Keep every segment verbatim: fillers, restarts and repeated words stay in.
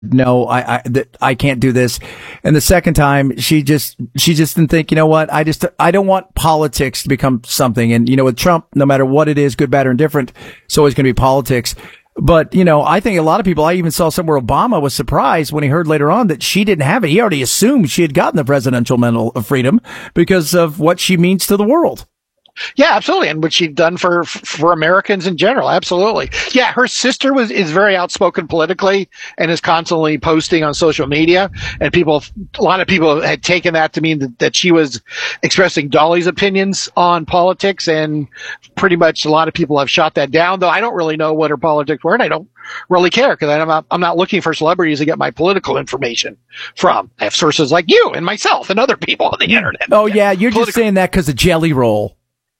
no, I, I, that I can't do this. And the second time, she just, she just didn't think, you know what? I just, I don't want politics to become something. And, you know, with Trump, no matter what it is, good, bad, or indifferent, it's always going to be politics. But, you know, I think a lot of people, I even saw somewhere Obama was surprised when he heard later on that she didn't have it. He already assumed she had gotten the Presidential Medal of Freedom because of what she means to the world. Yeah, absolutely. And what she'd done for, for Americans in general. Absolutely. Yeah. Her sister was, is very outspoken politically and is constantly posting on social media. And people, a lot of people had taken that to mean that, that she was expressing Dolly's opinions on politics. And pretty much a lot of people have shot that down, though I don't really know what her politics were. And I don't really care because I'm not, I'm not looking for celebrities to get my political information from. I have sources like you and myself and other people on the internet. Oh, yeah. You're Political- just saying that because of Jelly Roll.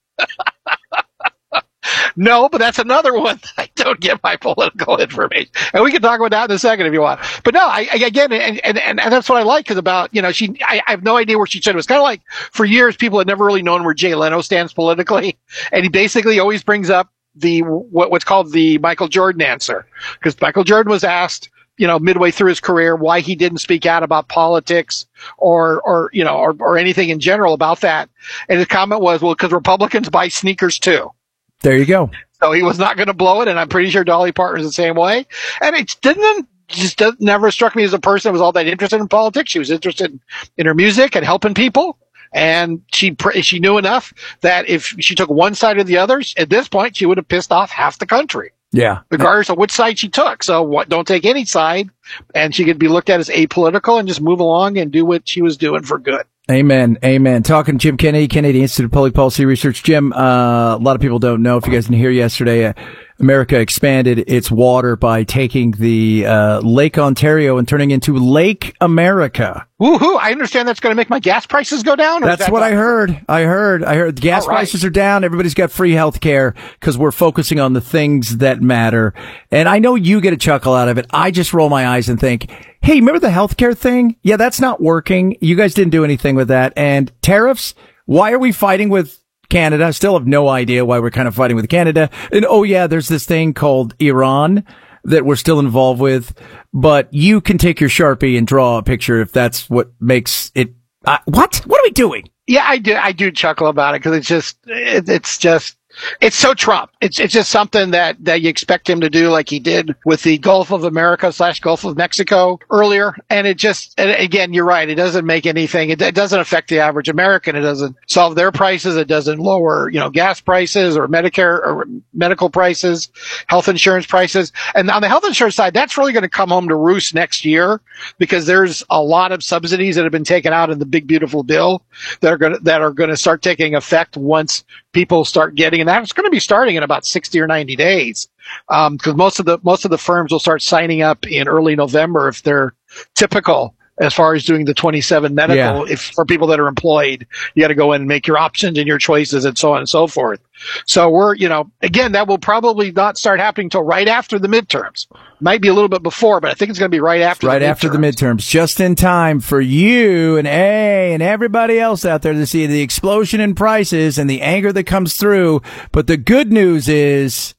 No, but that's another one that I don't get my political information. And we can talk about that in a second if you want. But no, I, I again, and, and, and that's what I like is about, you know, she, I, I have no idea where she stood. It was kind of like for years, people had never really known where Jay Leno stands politically. And he basically always brings up the, what, what's called the Michael Jordan answer. Because Michael Jordan was asked, you know, midway through his career, why he didn't speak out about politics or, or, you know, or, or anything in general about that. And his comment was, well, because Republicans buy sneakers too. There you go. So he was not going to blow it. And I'm pretty sure Dolly Parton's the same way. And it didn't, just doesn't, never struck me as a person that was all that interested in politics. She was interested in her music and helping people. And she, she knew enough that if she took one side or the other, at this point, she would have pissed off half the country. Yeah. Regardless of which side she took. So what, don't take any side. And she could be looked at as apolitical and just move along and do what she was doing for good. Amen. Amen. Talking to Jim Kennedy, Kennedy Institute of Public Policy Research. Jim, uh, a lot of people don't know, if you guys didn't hear yesterday, uh, America expanded its water by taking the uh, Lake Ontario and turning into Lake America. Woohoo! I understand that's going to make my gas prices go down. That's that what I heard. I heard. I heard the gas right. prices are down. Everybody's got free health care because we're focusing on the things that matter. And I know you get a chuckle out of it. I just roll my eyes and think, hey, remember the healthcare thing? Yeah, that's not working. You guys didn't do anything with that. And tariffs? Why are we fighting with Canada? I still have no idea why we're kind of fighting with Canada. And oh yeah, there's this thing called Iran that we're still involved with. But you can take your Sharpie and draw a picture if that's what makes it. Uh, what? What are we doing? Yeah, I do. I do chuckle about it because it's just, it, it's just. It's so Trump. It's it's just something that, that you expect him to do, like he did with the Gulf of America slash Gulf of Mexico earlier. And it just, and again, you're right. It doesn't make anything. It, it doesn't affect the average American. It doesn't solve their prices. It doesn't lower, you know, gas prices or Medicare or medical prices, health insurance prices. And on the health insurance side, that's really going to come home to roost next year because there's a lot of subsidies that have been taken out in the big, beautiful bill that are going to, that are going to start taking effect once people start getting, and that's going to be starting in about sixty or ninety days. Um, cause most of the, most of the firms will start signing up in early November if they're typical as far as doing the twenty-seven medical. Yeah. If for people that are employed, you got to go in and make your options and your choices and so on and so forth. So we're, you know, again, that will probably not start happening till right after the midterms. Might be a little bit before, but I think it's going to be right after right the midterms. after the midterms, just in time for you and A and everybody else out there to see the explosion in prices and the anger that comes through. But the good news is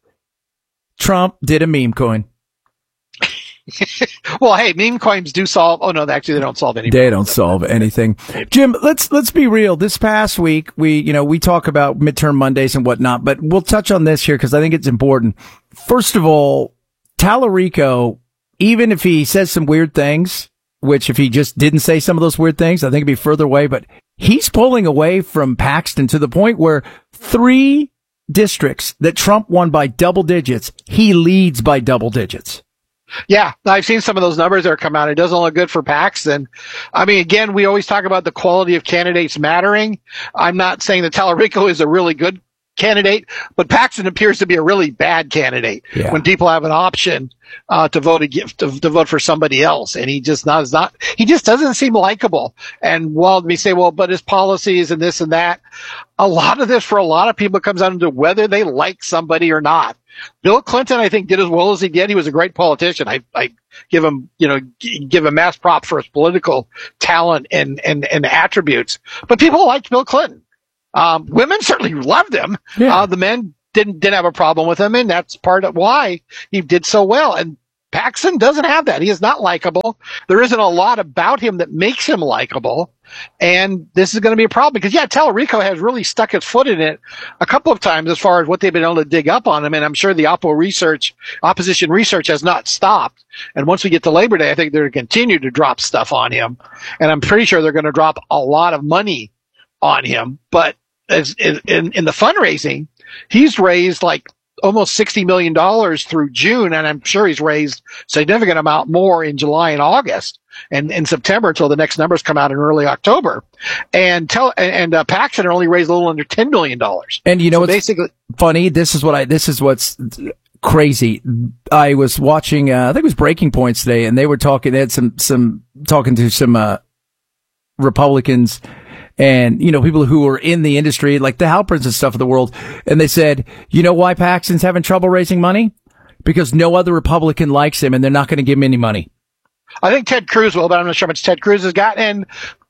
Trump did a meme coin. Well, hey, meme coins do solve. Oh no, actually, they don't solve anything. They don't solve anything. Jim, let's let's be real. This past week, we you know we talk about midterm Mondays and whatnot, but we'll touch on this here because I think it's important. First of all, Tallarico, even if he says some weird things, which if he just didn't say some of those weird things, I think it'd be further away. But he's pulling away from Paxton to the point where three districts that Trump won by double digits, he leads by double digits. Yeah, I've seen some of those numbers that are come out. It doesn't look good for Paxton. I mean, again, we always talk about the quality of candidates mattering. I'm not saying that Tallarico is a really good candidate, but Paxton appears to be a really bad candidate yeah. when people have an option uh, to vote a gift to, to vote for somebody else, and he just not is not he just doesn't seem likable. And while we say, well, but his policies and this and that, a lot of this for a lot of people comes down to whether they like somebody or not. Bill Clinton, I think, did as well as he did. He was a great politician. I, I give him, you know, give him mass props for his political talent and, and, and attributes. But people liked Bill Clinton. Um, women certainly loved him. Yeah. Uh, the men didn't, didn't have a problem with him. And that's part of why he did so well. And Paxton doesn't have that. He is not likable. There isn't a lot about him that makes him likable. And this is going to be a problem because, yeah, Tallarico has really stuck his foot in it a couple of times as far as what they've been able to dig up on him. And I'm sure the Oppo research, opposition research has not stopped. And once we get to Labor Day, I think they're going to continue to drop stuff on him. And I'm pretty sure they're going to drop a lot of money on him. But as in, in the fundraising, he's raised like almost sixty million dollars through June, and I'm sure he's raised significant amount more in July and August and in September until the next numbers come out in early October. And tell and uh, Paxton only raised a little under ten million dollars. And you know so what's basically funny? This is what I this is what's crazy. I was watching uh, I think it was Breaking Points today, and they were talking they had some some talking to some uh, Republicans and, you know, people who are in the industry, like the Halperns and stuff of the world. And they said, you know why Paxton's having trouble raising money? Because no other Republican likes him and they're not going to give him any money. I think Ted Cruz will, but I'm not sure how much Ted Cruz has got. And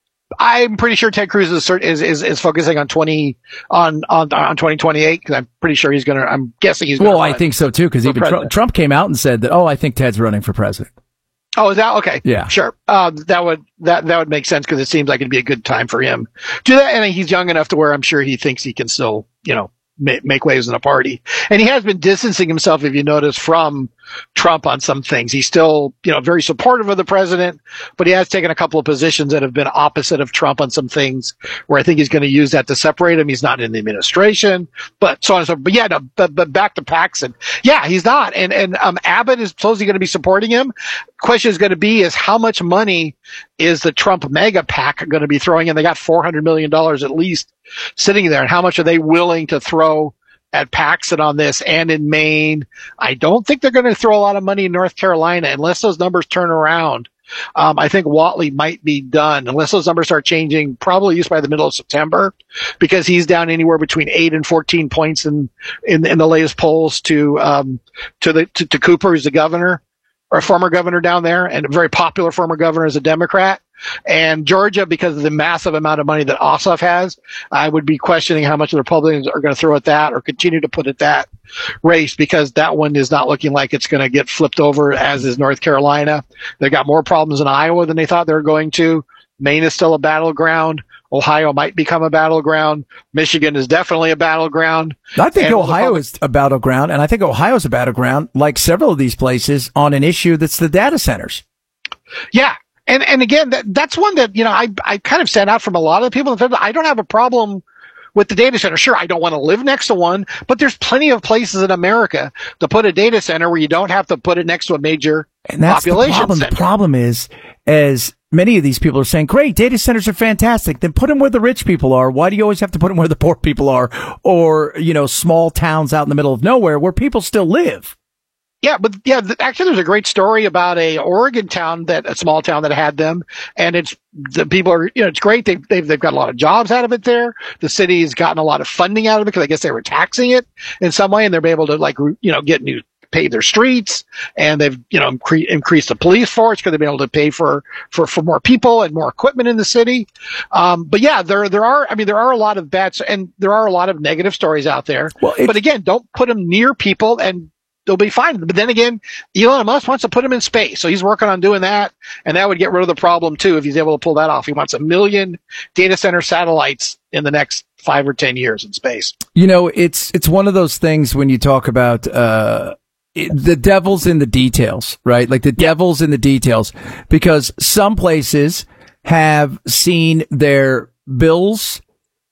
I'm pretty sure Ted Cruz is is is, is focusing on twenty on on on twenty twenty-eight because I'm pretty sure he's going to. I'm guessing he's. Well, I think so too because even Trump, Trump came out and said that. Oh, I think Ted's running for president. Oh, is that okay? Yeah, sure. Uh, that would that that would make sense because it seems like it'd be a good time for him to do that, and he's young enough to where I'm sure he thinks he can still, you know, make, make waves in a party. And he has been distancing himself, if you notice, from Trump on some things. He's still, you know, very supportive of the president, but he has taken a couple of positions that have been opposite of Trump on some things where I think he's going to use that to separate him. He's not in the administration, but so on and so forth. But yeah, no, but, but back to Paxton. Yeah, he's not. And, and, um, Abbott is supposedly going to be supporting him. Question is going to be is how much money is the Trump mega PAC going to be throwing in? They got four hundred million dollars at least sitting there. And how much are they willing to throw at Paxton on this and in Maine? I don't think they're going to throw a lot of money in North Carolina unless those numbers turn around. Um, I think Whatley might be done unless those numbers start changing, probably just by the middle of September, because he's down anywhere between eight and fourteen points in, in, in the latest polls to, um, to the, to, to Cooper, who's the governor or a former governor down there and a very popular former governor as a Democrat. And Georgia, because of the massive amount of money that Ossoff has, I would be questioning how much the Republicans are going to throw at that or continue to put at that race, because that one is not looking like it's going to get flipped over, as is North Carolina. They got more problems in Iowa than they thought they were going to. Maine is still a battleground. Ohio might become a battleground. Michigan is definitely a battleground. I think and Ohio is a battleground, and I think Ohio is a battleground, like several of these places, on an issue that's the data centers. Yeah. And and again, that, that's one that, you know, I I kind of stand out from a lot of the people. I don't have a problem with the data center. Sure, I don't want to live next to one, but there's plenty of places in America to put a data center where you don't have to put it next to a major and that's population the problem. center. The problem is, as many of these people are saying, great, data centers are fantastic. Then put them where the rich people are. Why do you always have to put them where the poor people are? Or, you know, small towns out in the middle of nowhere where people still live. Yeah, but yeah, th- actually, there's a great story about a Oregon town that a small town that had them, and it's the people are, you know, it's great. They've they've they've got a lot of jobs out of it there. The city's gotten a lot of funding out of it because I guess they were taxing it in some way, and they're able to, like, you know, get new pave their streets, and they've, you know, incre- increased the police force because they've been able to pay for for for more people and more equipment in the city. Um, but yeah, there there are, I mean, there are a lot of bets, and there are a lot of negative stories out there. Well, but again, don't put them near people, and they'll be fine. But then again, Elon Musk wants to put him in space. So he's working on doing that. And that would get rid of the problem too, if he's able to pull that off. He wants a million data center satellites in the next five or ten years in space. You know, it's, it's one of those things when you talk about, uh, it, the devil's in the details, right? Like the devil's in the details, because some places have seen their bills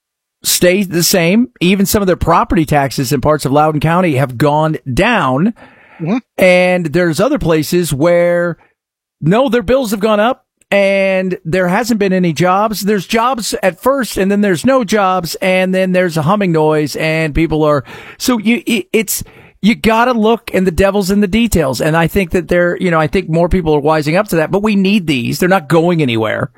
stay the same. Even some of their property taxes in parts of Loudoun County have gone down. Mm-hmm. And there's other places where, no, their bills have gone up and there hasn't been any jobs. There's jobs at first, and then there's no jobs, and then there's a humming noise, and people are, so you, it's, you gotta look, and the devil's in the details. And I think that they're, you know, I think more people are wising up to that, but we need these. They're not going anywhere.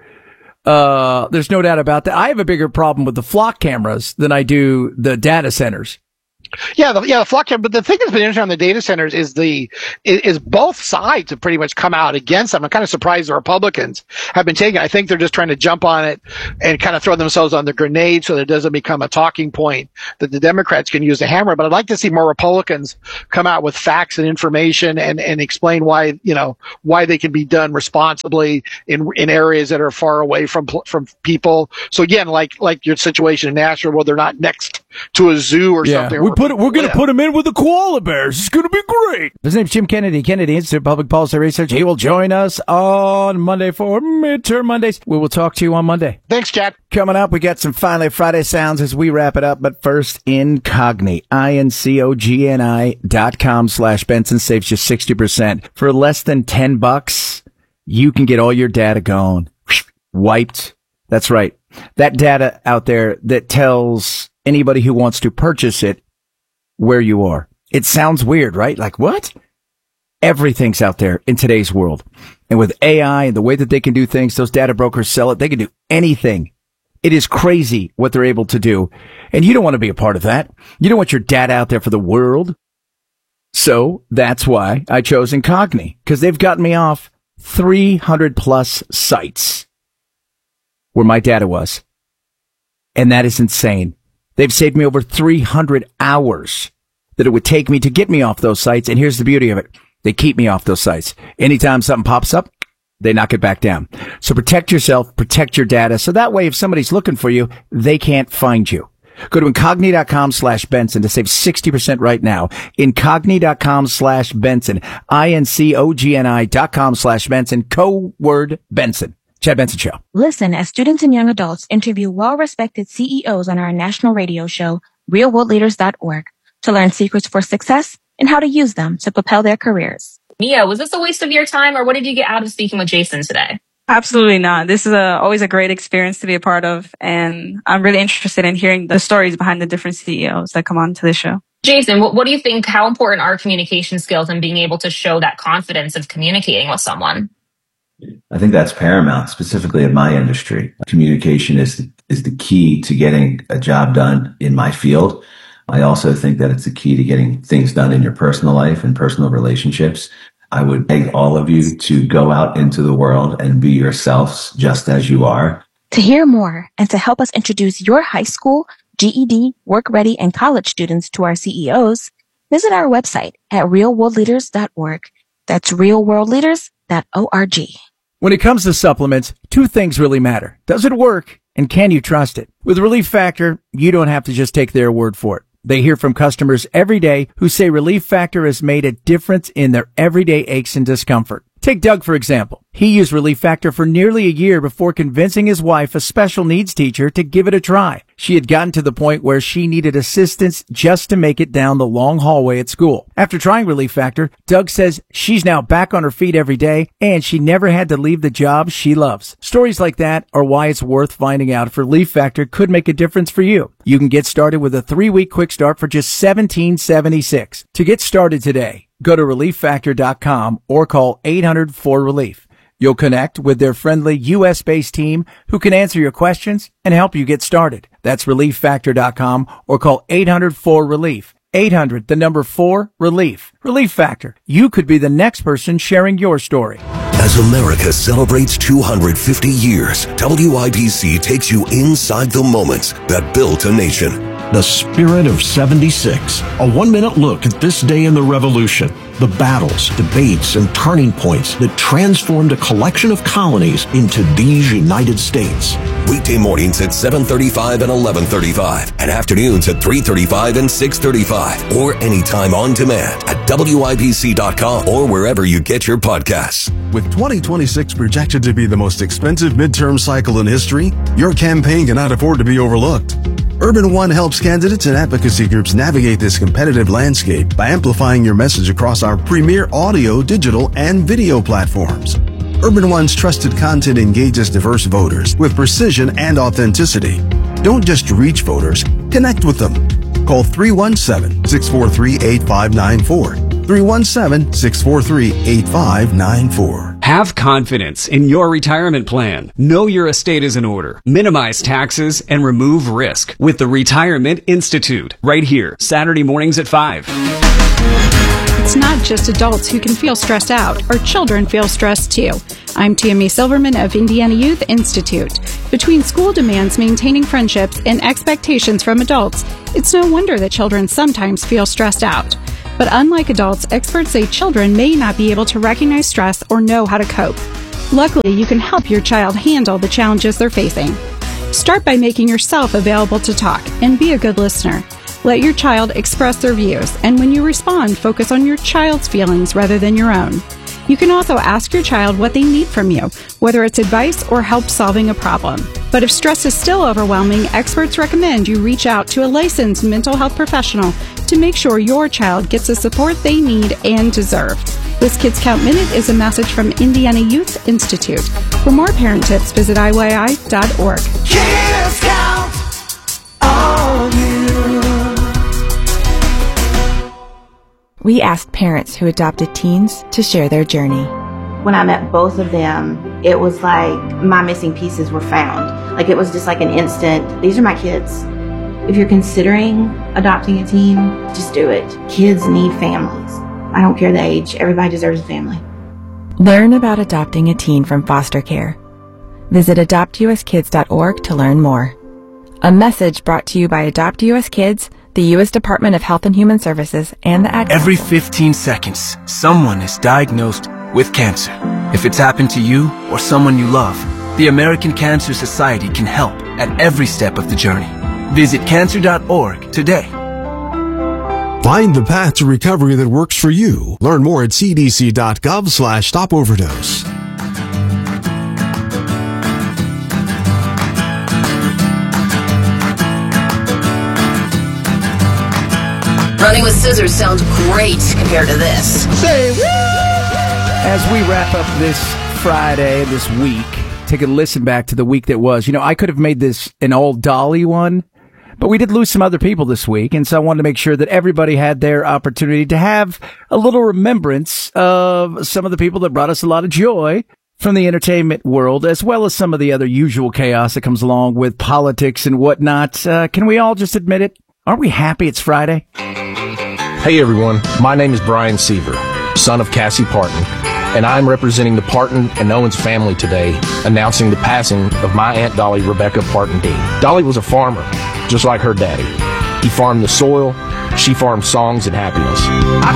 Uh, there's no doubt about that. I have a bigger problem with the flock cameras than I do the data centers. Yeah, the, yeah, the flock. But the thing that's been interesting on the data centers is the is, is both sides have pretty much come out against them. I'm kind of surprised the Republicans have been taking it. I think they're just trying to jump on it and kind of throw themselves on the grenade so that it doesn't become a talking point that the Democrats can use to hammer. But I'd like to see more Republicans come out with facts and information and, and explain why, you know, why they can be done responsibly in in areas that are far away from from people. So again, like like your situation in Nashville, where they're not next to a zoo or yeah, something. We put it, we're going to put him in with the koala bears. It's going to be great. His name's Jim Kennedy, Kennedy Institute of Public Policy Research. He will join us on Monday for Midterm Mondays. We will talk to you on Monday. Thanks, Jack. Coming up, we got some Finally Friday sounds as we wrap it up. But first, Incogni, I N C O G N I dot com slash Benson saves you sixty percent. For less than ten bucks, you can get all your data gone. Wiped. That's right. That data out there that tells anybody who wants to purchase it where you are. It sounds weird, right? Like, what? Everything's out there in today's world. And with A I and the way that they can do things, those data brokers sell it. They can do anything. It is crazy what they're able to do. And you don't want to be a part of that. You don't want your data out there for the world. So that's why I chose Incogni, because they've gotten me off three hundred plus sites where my data was. And that is insane. They've saved me over three hundred hours that it would take me to get me off those sites. And here's the beauty of it. They keep me off those sites. Anytime something pops up, they knock it back down. So protect yourself, protect your data. So that way, if somebody's looking for you, they can't find you. Go to Incogni dot com slash Benson to save sixty percent right now. Incogni dot com slash Benson. I N C O G N I dot com slash Benson. Code word Benson. Chad Benson Show. Listen as students and young adults interview well-respected C E Os on our national radio show, real world leaders dot org, to learn secrets for success and how to use them to propel their careers. Mia, was this a waste of your time, or what did you get out of speaking with Jason today? Absolutely not. This is a, always a great experience to be a part of, and I'm really interested in hearing the stories behind the different C E Os that come on to the show. Jason, what, what do you think, how important are communication skills and being able to show that confidence of communicating with someone? I think that's paramount, specifically in my industry. Communication is the, is the key to getting a job done in my field. I also think that it's the key to getting things done in your personal life and personal relationships. I would beg all of you to go out into the world and be yourselves just as you are. To hear more and to help us introduce your high school, G E D, work ready, and college students to our C E Os, visit our website at real world leaders dot org. That's real world leaders dot org. When it comes to supplements, two things really matter. Does it work? And can you trust it? With Relief Factor, you don't have to just take their word for it. They hear from customers every day who say Relief Factor has made a difference in their everyday aches and discomfort. Take Doug, for example. He used Relief Factor for nearly a year before convincing his wife, a special needs teacher, to give it a try. She had gotten to the point where she needed assistance just to make it down the long hallway at school. After trying Relief Factor, Doug says she's now back on her feet every day and she never had to leave the job she loves. Stories like that are why it's worth finding out if Relief Factor could make a difference for you. You can get started with a three-week quick start for just seventeen seventy-six. To get started today, go to relief factor dot com or call eight hundred four relief. You'll connect with their friendly U S based team who can answer your questions and help you get started. That's relief factor dot com or call eight hundred four relief. eight hundred, the number four, relief. Relief Factor. You could be the next person sharing your story. As America celebrates two hundred fifty years, W I B C takes you inside the moments that built a nation. The Spirit of seventy-six, a one-minute look at this day in the Revolution, the battles, debates, and turning points that transformed a collection of colonies into these United States. Weekday mornings at seven thirty-five and eleven thirty-five, and afternoons at three thirty-five and six thirty-five, or anytime on demand at W I B C dot com or wherever you get your podcasts. With twenty twenty-six projected to be the most expensive midterm cycle in history, your campaign cannot afford to be overlooked. Urban One helps candidates and advocacy groups navigate this competitive landscape by amplifying your message across our premier audio, digital, and video platforms. Urban One's trusted content engages diverse voters with precision and authenticity. Don't just reach voters, connect with them. Call three one seven, six four three, eight five nine four. three one seven, six four three, eight five nine four. Have confidence in your retirement plan. Know your estate is in order. Minimize taxes and remove risk with the Retirement Institute. Right here, Saturday mornings at five. It's not just adults who can feel stressed out. Our children feel stressed too. I'm Tammy Silverman of Indiana Youth Institute. Between school demands, maintaining friendships, and expectations from adults, it's no wonder that children sometimes feel stressed out. But unlike adults, experts say children may not be able to recognize stress or know how to cope. Luckily, you can help your child handle the challenges they're facing. Start by making yourself available to talk and be a good listener. Let your child express their views, and when you respond, focus on your child's feelings rather than your own. You can also ask your child what they need from you, whether it's advice or help solving a problem. But if stress is still overwhelming, experts recommend you reach out to a licensed mental health professional to make sure your child gets the support they need and deserve. This Kids Count Minute is a message from Indiana Youth Institute. For more parent tips, visit I Y I dot org. Kids count on you. We asked parents who adopted teens to share their journey. When I met both of them, it was like my missing pieces were found. Like it was just like an instant, these are my kids. If you're considering adopting a teen, just do it. Kids need families. I don't care the age, everybody deserves a family. Learn about adopting a teen from foster care. Visit adopt U S kids dot org to learn more. A message brought to you by Adopt U S Kids, the U S Department of Health and Human Services, and the Ad Council. Every fifteen seconds, someone is diagnosed with cancer. If it's happened to you or someone you love, the American Cancer Society can help at every step of the journey. Visit cancer dot org today. Find the path to recovery that works for you. Learn more at c d c dot gov slash stop overdose. Running with scissors sounds great compared to this. Say woo! As we wrap up this Friday, this week, take a listen back to the week that was. You know, I could have made this an all Dolly one, but we did lose some other people this week, and so I wanted to make sure that everybody had their opportunity to have a little remembrance of some of the people that brought us a lot of joy from the entertainment world, as well as some of the other usual chaos that comes along with politics and whatnot. Uh, can we all just admit it? Aren't we happy it's Friday? Hey everyone, my name is Brian Seaver, son of Cassie Parton, and I'm representing the Parton and Owens family today, announcing the passing of my Aunt Dolly Rebecca Parton Dean. Dolly was a farmer, just like her daddy. He farmed the soil, she farmed songs and happiness.